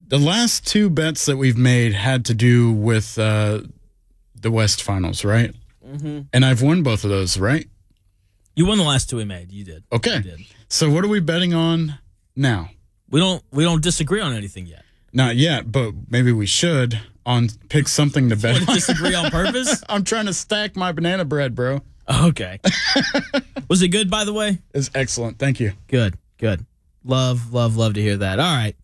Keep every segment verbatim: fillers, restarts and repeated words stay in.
The last two bets that we've made had to do with uh, the West Finals, right? Mm-hmm. And I've won both of those, right? You won the last two we made. You did. Okay. You did. So what are we betting on now? We don't we don't disagree on anything yet. Not yet, but maybe we should on pick something to bet Want to on. disagree on purpose? I'm trying to stack my banana bread, bro. Okay. Was it good, by the way? It's excellent. Thank you. Good, good. Love, love, love to hear that. All right.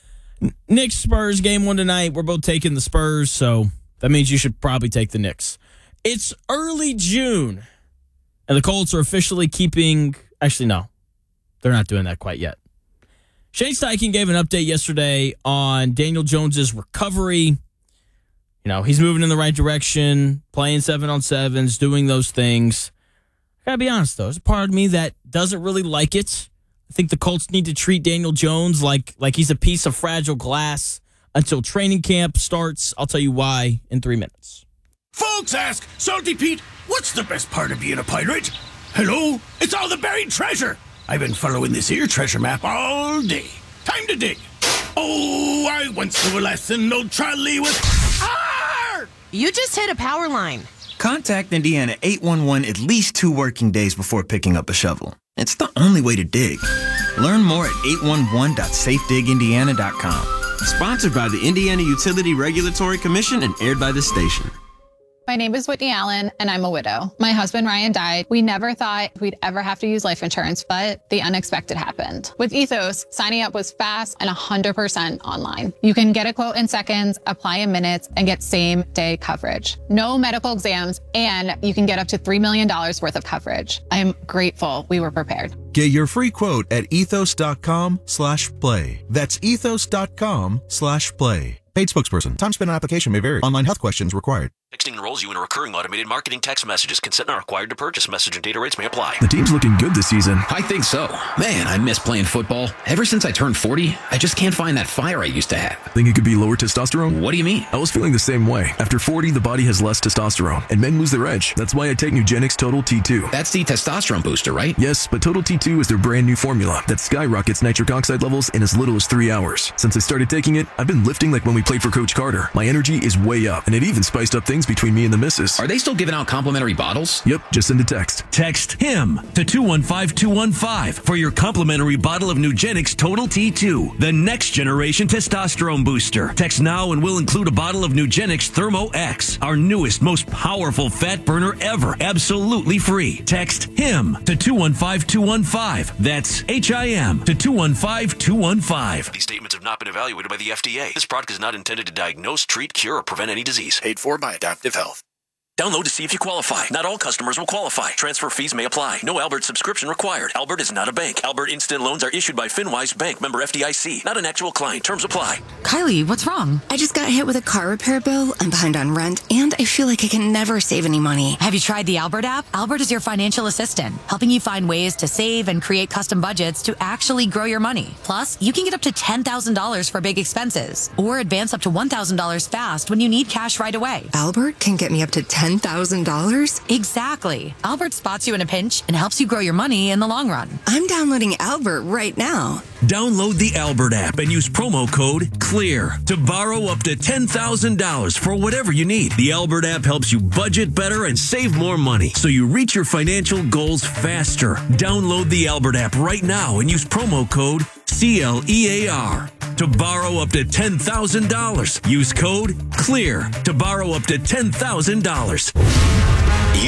Knicks Spurs game one tonight. We're both taking the Spurs, so that means you should probably take the Knicks. It's early June, and the Colts are officially keeping... Actually, no. They're not doing that quite yet. Shane Steichen gave an update yesterday on Daniel Jones's recovery. You know, he's moving in the right direction, playing seven on sevens, doing those things. I gotta be honest, though. There's a part of me that doesn't really like it. I think the Colts need to treat Daniel Jones like like he's a piece of fragile glass until training camp starts. I'll tell you why in three minutes. Folks ask, Salty Pete, what's the best part of being a pirate? Hello? It's all the buried treasure. I've been following this here treasure map all day. Time to dig. Oh, I once knew a lesson, no trolley with... Arr! You just hit a power line. Contact Indiana eight one one at least two working days before picking up a shovel. It's the only way to dig. Learn more at eight one one dot safe dig indiana dot com. Sponsored by the Indiana Utility Regulatory Commission and aired by this station. My name is Whitney Allen, and I'm a widow. My husband, Ryan, died. We never thought we'd ever have to use life insurance, but the unexpected happened. With Ethos, signing up was fast and one hundred percent online. You can get a quote in seconds, apply in minutes, and get same-day coverage. No medical exams, and you can get up to three million dollars worth of coverage. I am grateful we were prepared. Get your free quote at ethos.com slash play. That's ethos.com slash play. Paid spokesperson. Time spent on application may vary. Online health questions required. Texting enrolls you in a recurring automated marketing text messages. Consent not required to purchase. Message and data rates may apply. The team's looking good this season. I think so. Man, I miss playing football. Ever since I turned forty, I just can't find that fire I used to have. Think it could be lower testosterone? What do you mean? I was feeling the same way. After forty, the body has less testosterone, and men lose their edge. That's why I take Nugenix Total T two. That's the testosterone booster, right? Yes, but Total T two is their brand new formula that skyrockets nitric oxide levels in as little as three hours. Since I started taking it, I've been lifting like when we played for Coach Carter. My energy is way up, and it even spiced up things between me and the missus. Are they still giving out complimentary bottles? Yep, just send a text. Text HIM to two one five two one five for your complimentary bottle of Nugenix Total T two, the next generation testosterone booster. Text now and we'll include a bottle of Nugenix Thermo X, our newest, most powerful fat burner ever, absolutely free. Text HIM to two one five two one five. That's H I M to two one five two one five. These statements have not been evaluated by the F D A. This product is not intended to diagnose, treat, cure, or prevent any disease. Paid for by Adaptive Health. Download to see if you qualify. Not all customers will qualify. Transfer fees may apply. No Albert subscription required. Albert is not a bank. Albert Instant Loans are issued by FinWise Bank, member F D I C. Not an actual client. Terms apply. Kylie, what's wrong? I just got hit with a car repair bill. I'm behind on rent, and I feel like I can never save any money. Have you tried the Albert app? Albert is your financial assistant, helping you find ways to save and create custom budgets to actually grow your money. Plus, you can get up to ten thousand dollars for big expenses, or advance up to one thousand dollars fast when you need cash right away. Albert can get me up to ten thousand dollars? Exactly. Albert spots you in a pinch and helps you grow your money in the long run. I'm downloading Albert right now. Download the Albert app and use promo code CLEAR to borrow up to ten thousand dollars for whatever you need. The Albert app helps you budget better and save more money so you reach your financial goals faster. Download the Albert app right now and use promo code C L E A R to borrow up to ten thousand dollars. Use code CLEAR to borrow up to ten thousand dollars.